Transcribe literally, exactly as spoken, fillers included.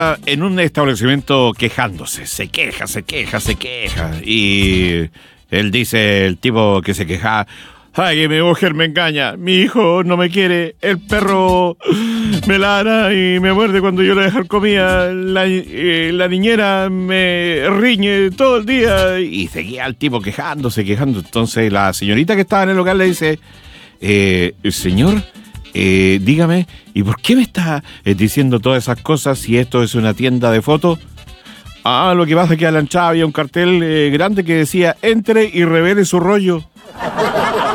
en un establecimiento quejándose. Se queja, se queja, se queja. Y él dice, el tipo que se queja: ay, que mi mujer me engaña, mi hijo no me quiere, el perro me ladra y me muerde cuando yo le dejo comida, la, eh, la niñera me riñe todo el día. Y seguía el tipo quejándose, quejando. Entonces la señorita que estaba en el local le dice: eh, señor, eh, dígame, ¿y por qué me está eh, diciendo todas esas cosas si esto es una tienda de fotos? Ah, lo que pasa es que a la entrada había un cartel eh, grande que decía: entre y revele su rollo.